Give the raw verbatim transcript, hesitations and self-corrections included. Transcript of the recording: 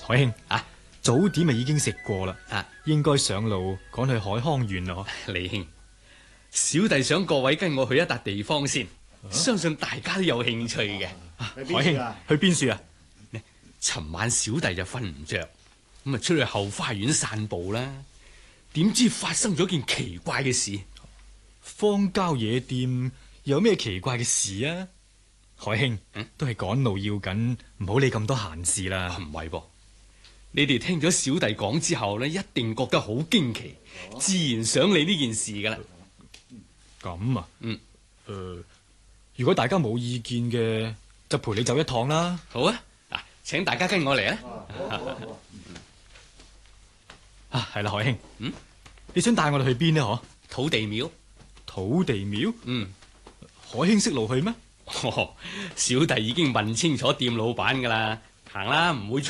海兄啊， 早點咪已經食過啦， 啊， 應該上路趕去海康園咯。 李兄，小弟想各位跟我去一笪地方先，啊、相信大家都有興趣嘅。 啊、海兄去邊處啊？ 尋晚小弟就瞓唔着，咁啊出去後花園散步啦。點知發生咗件奇怪嘅事。 荒郊野店有咩奇怪嘅事啊？海兄，嗯、都係趕路要緊，唔好理咁多閒事啦。 唔係噃，你哋聽咗小弟講之後呢，一定覺得好驚奇，哦、自然想理呢件事噶啦。 咁啊， 嗯， 誒、呃，如果大家冇意見嘅，就陪你走一趟啦。 好啊，嗱，請大家跟我嚟啊！ 啊，係啦，海兄， 嗯， 你想帶我哋去邊呢？嗬， 土地廟。 土地廟？ 嗯， 海兄識路去咩？ 哦，小弟已經問清楚店老闆噶啦，行啦，唔會。